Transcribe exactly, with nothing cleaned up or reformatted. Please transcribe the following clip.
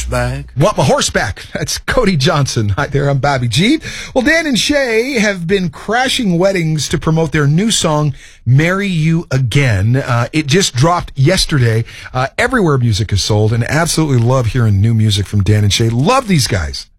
back? Want my horse back. That's Cody Johnson. Hi there, I'm Bobby G. Well, Dan and Shay have been crashing weddings to promote their new song, Marry You Again. Uh, it just dropped yesterday. Uh, everywhere music is sold, and absolutely love hearing new music from Dan and Shay. Love these guys.